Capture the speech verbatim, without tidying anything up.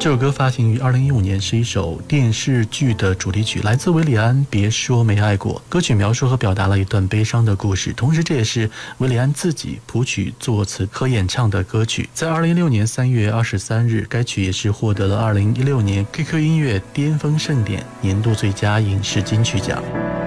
这首歌发行于二零一五年，是一首电视剧的主题曲，来自韦礼安《别说没爱过》。歌曲描述和表达了一段悲伤的故事，同时这也是韦礼安自己谱曲、作词和演唱的歌曲。在二零一六年三月二十三日，该曲也是获得了二零一六年 Q Q 音乐巅峰盛典年度最佳影视金曲奖。